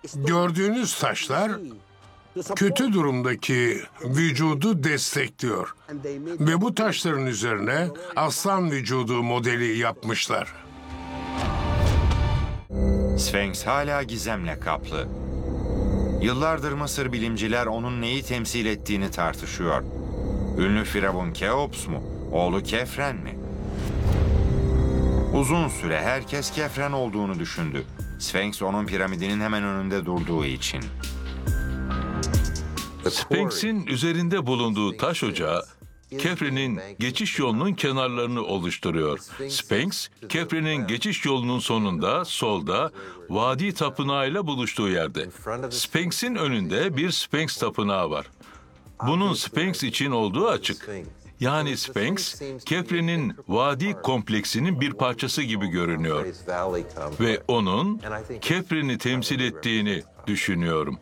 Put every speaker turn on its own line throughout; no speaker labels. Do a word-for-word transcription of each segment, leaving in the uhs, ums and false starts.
Gördüğünüz taşlar kötü durumdaki vücudu destekliyor. Ve bu taşların üzerine aslan vücudu modeli yapmışlar.
Sfenks hala gizemle kaplı. Yıllardır Mısır bilimciler onun neyi temsil ettiğini tartışıyor. Ünlü firavun Keops mu? Oğlu Kefren mi? Uzun süre herkes Kefren olduğunu düşündü. Sfenks onun piramidinin hemen önünde durduğu için.
Sfenks'in üzerinde bulunduğu taş ocağı, Kefren'in geçiş yolunun kenarlarını oluşturuyor. Sfenks, Kefren'in geçiş yolunun sonunda, solda, Vadi Tapınağı'yla buluştuğu yerde. Sfenks'in önünde bir Sfenks Tapınağı var. Bunun Sfenks için olduğu açık. Yani Sfenks, Kefren'in vadi kompleksinin bir parçası gibi görünüyor. Ve onun Kefren'i temsil ettiğini düşünüyorum.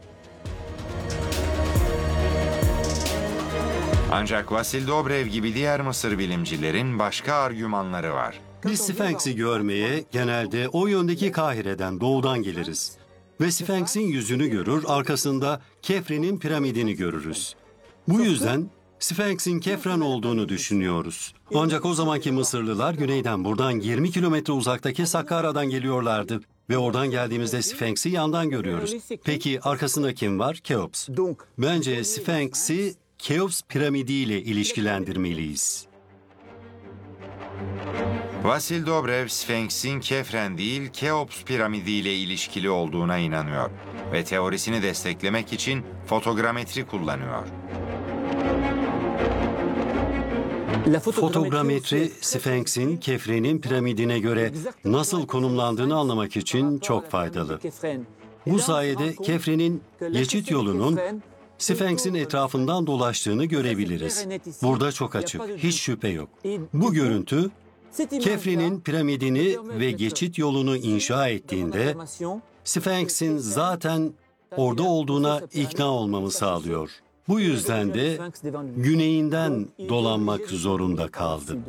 Ancak Vasil Dobrev gibi diğer Mısır bilimcilerin başka argümanları var.
Biz Sfenks'i görmeye genelde o yöndeki Kahire'den, doğudan geliriz. Ve Sfenks'in yüzünü görür, arkasında Kefren'in piramidini görürüz. Bu yüzden Sfenks'in Kefren olduğunu düşünüyoruz. Ancak o zamanki Mısırlılar güneyden, buradan yirmi kilometre uzaktaki Sakkara'dan geliyorlardı. Ve oradan geldiğimizde Sfenks'i yandan görüyoruz. Peki arkasında kim var? Keops. Bence Sfenks'i Keops piramidiyle ilişkilendirmeliyiz.
Vasil Dobrev, Sfenks'in Kefren değil, Keops piramidiyle ilişkili olduğuna inanıyor ve teorisini desteklemek için fotogrametri kullanıyor.
Fotogrametri, Sfenks'in Kefren'in piramidine göre nasıl konumlandığını anlamak için çok faydalı. Bu sayede Kefren'in geçit yolunun Sfenks'in etrafından dolaştığını görebiliriz. Burada çok açık, hiç şüphe yok. Bu görüntü, Kefren'in piramidini ve geçit yolunu inşa ettiğinde, Sfenks'in zaten orada olduğuna ikna olmamı sağlıyor. Bu yüzden de güneyinden dolanmak zorunda kaldı.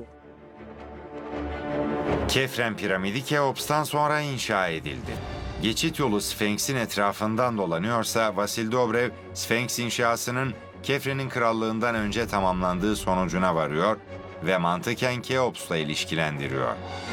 Kefren piramidi Keops'tan sonra inşa edildi. Geçit yolu Sfenks'in etrafından dolanıyorsa Vasil Dobrev, Sfenks inşasının Kefren'in krallığından önce tamamlandığı sonucuna varıyor ve mantıken Keops'la ilişkilendiriyor.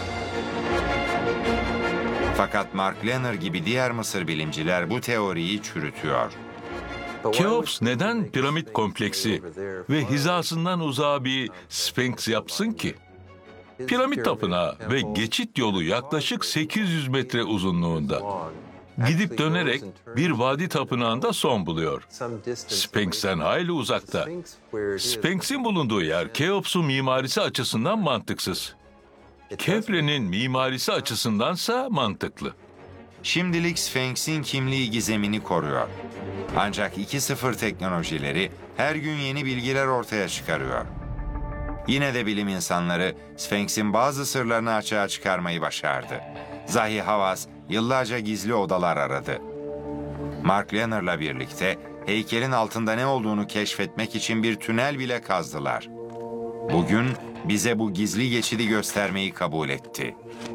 Fakat Mark Lehner gibi diğer Mısır bilimciler bu teoriyi çürütüyor.
Keops neden piramit kompleksi ve hizasından uzağa bir Sfenks yapsın ki? Piramit tapınağı ve geçit yolu yaklaşık sekiz yüz metre uzunluğunda. Gidip dönerek bir vadi tapınağında son buluyor. Sfenks'ten hayli uzakta. Sfenks'in bulunduğu yer Keops'un mimarisi açısından mantıksız. Kefren'in mimarisi açısındansa mantıklı.
Şimdilik Sfenks'in kimliği gizemini koruyor. Ancak iki nokta sıfır teknolojileri her gün yeni bilgiler ortaya çıkarıyor. Yine de bilim insanları Sfenks'in bazı sırlarını açığa çıkarmayı başardı. Zahi Hawass yıllarca gizli odalar aradı. Mark Lehner'la birlikte heykelin altında ne olduğunu keşfetmek için bir tünel bile kazdılar. Bugün bize bu gizli geçidi göstermeyi kabul etti.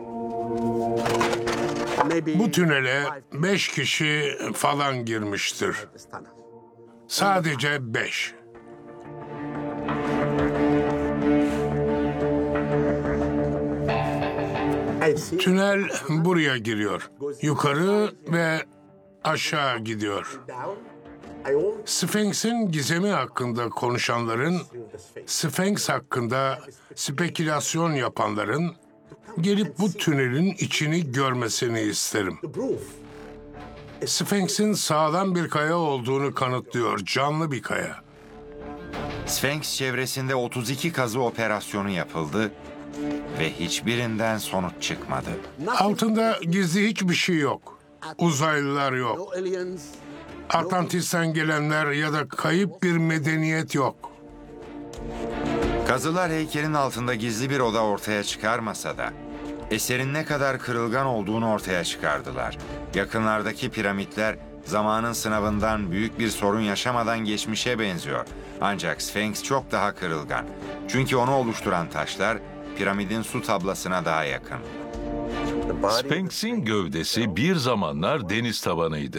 Bu tünele beş kişi falan girmiştir. Sadece beş. Tünel buraya giriyor. Yukarı ve aşağı gidiyor. Sfenks'in gizemi hakkında konuşanların, Sfenks hakkında spekülasyon yapanların gelip bu tünelin içini görmesini isterim. Sfenks'in sağlam bir kaya olduğunu kanıtlıyor, canlı bir kaya.
Sfenks çevresinde otuz iki kazı operasyonu yapıldı ve hiçbirinden sonuç çıkmadı.
Altında gizli hiçbir şey yok. Uzaylılar yok. Atlantis'ten gelenler ya da kayıp bir medeniyet yok.
Kazılar heykelin altında gizli bir oda ortaya çıkarmasa da eserin ne kadar kırılgan olduğunu ortaya çıkardılar. Yakınlardaki piramitler zamanın sınavından büyük bir sorun yaşamadan geçmişe benziyor. Ancak Sfenks çok daha kırılgan. Çünkü onu oluşturan taşlar piramidin su tablasına daha yakın.
Sfenks'in gövdesi bir zamanlar deniz tabanıydı.